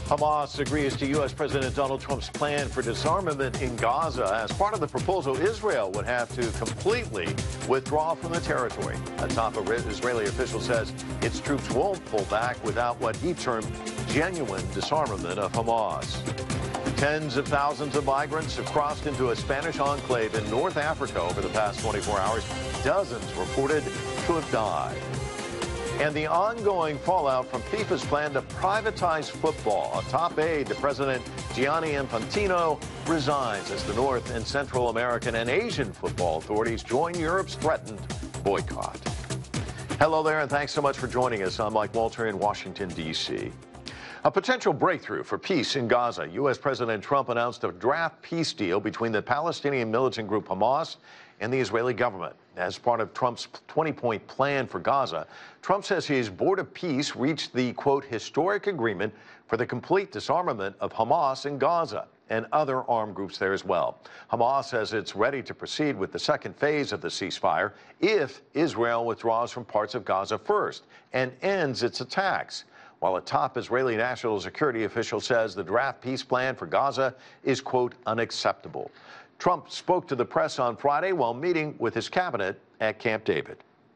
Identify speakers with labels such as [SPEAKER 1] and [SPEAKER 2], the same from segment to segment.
[SPEAKER 1] Hamas agrees to U.S. President Donald Trump's plan for disarmament in Gaza. As part of the proposal, Israel would have to completely withdraw from the territory. A top Israeli official says its troops won't pull back without what he termed genuine disarmament of Hamas. Tens of thousands of migrants have crossed into a Spanish enclave in North Africa over the past 24 hours. Dozens reported to have died. And the ongoing fallout from FIFA's plan to privatize football. A top aide to President Gianni Infantino resigns as the North and Central American and Asian football authorities join Europe's threatened boycott. Hello there, and thanks so much for joining us. I'm Mike Walter in Washington, D.C. A potential breakthrough for peace in Gaza. U.S. President Trump announced a draft peace deal between the Palestinian militant group Hamas and the Israeli government. As part of Trump's 20-point plan for Gaza, Trump says his Board of Peace reached the, quote, historic agreement for the complete disarmament of Hamas in Gaza and other armed groups there as well. Hamas says it's ready to proceed with the second phase of the ceasefire if Israel withdraws from parts of Gaza first and ends its attacks. While a top Israeli national security official says the draft peace plan for Gaza is, quote, unacceptable. Trump spoke to the press on Friday while meeting with his cabinet at Camp David.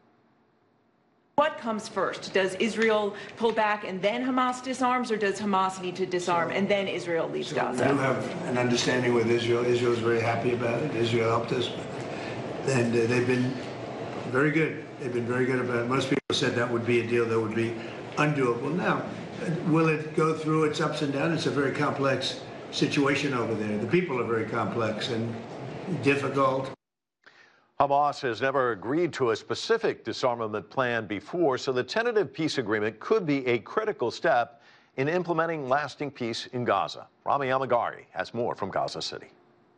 [SPEAKER 2] What comes first? Does Israel pull back and then Hamas disarms, or does Hamas need to disarm and then Israel leaves Gaza?
[SPEAKER 3] We do have an understanding with Israel. Israel is very happy about it. Israel helped us, and they've been very good. They've been very good about it. Most people said that would be a deal that would be undoable. Now, will it go through its ups and downs? It's a very complex situation over there. The people are very complex and difficult.
[SPEAKER 1] Hamas has never agreed to a specific disarmament plan before, so the tentative peace agreement could be a critical step in implementing lasting peace in Gaza. Rami Yamagari has more from Gaza City.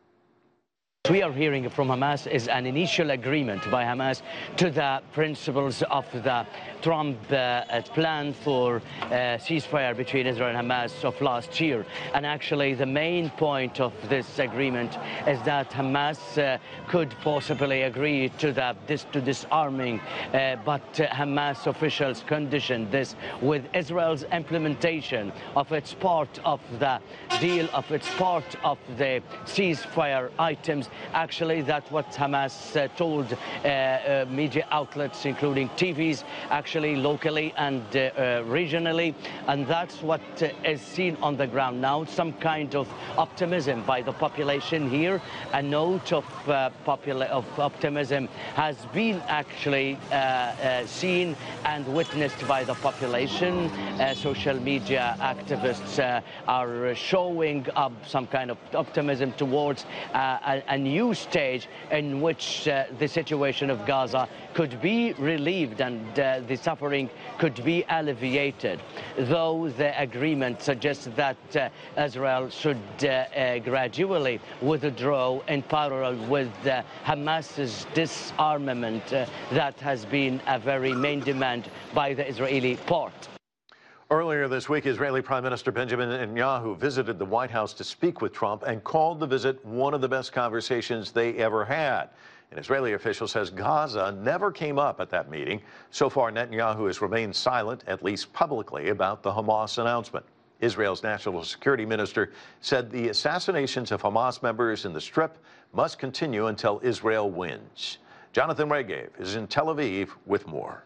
[SPEAKER 4] We are hearing from Hamas is an initial agreement by Hamas to the principles of the Trump plan for ceasefire between Israel and Hamas of last year. And actually the main point of this agreement is that Hamas could possibly agree to disarming, but Hamas officials conditioned this with Israel's implementation of its part of the deal, of its part of the ceasefire items. Actually, that's what Hamas told media outlets, including TVs, actually locally and regionally. And that's what is seen on the ground now, some kind of optimism by the population here. A note of optimism has been actually seen and witnessed by the population. Social media activists are showing up some kind of optimism towards a new stage in which the situation of Gaza could be relieved and the suffering could be alleviated, though the agreement suggests that Israel should gradually withdraw in parallel with Hamas's disarmament. That has been a very main demand by the Israeli part.
[SPEAKER 1] Earlier this week, Israeli Prime Minister Benjamin Netanyahu visited the White House to speak with Trump and called the visit one of the best conversations they ever had. An Israeli official says Gaza never came up at that meeting. So far, Netanyahu has remained silent, at least publicly, about the Hamas announcement. Israel's national security minister said the assassinations of Hamas members in the Strip must continue until Israel wins. Jonathan Regev is in Tel Aviv with more.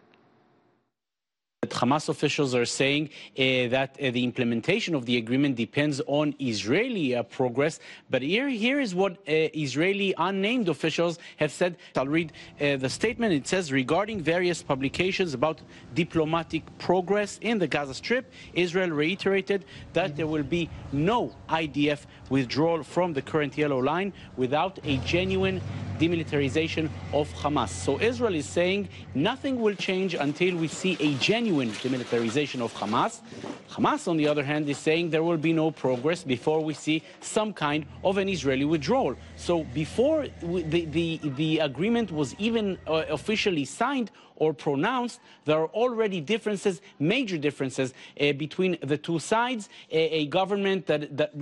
[SPEAKER 5] Hamas officials are saying that the implementation of the agreement depends on Israeli progress. But here is what Israeli unnamed officials have said. I'll read the statement. It says, regarding various publications about diplomatic progress in the Gaza Strip, Israel reiterated that there will be no IDF withdrawal from the current yellow line without a genuine demilitarization of Hamas. So Israel is saying nothing will change until we see a genuine demilitarization of Hamas. Hamas, on the other hand, is saying there will be no progress before we see some kind of an Israeli withdrawal. So before the agreement was even officially signed or pronounced, there are already differences, major differences between the two sides. A government that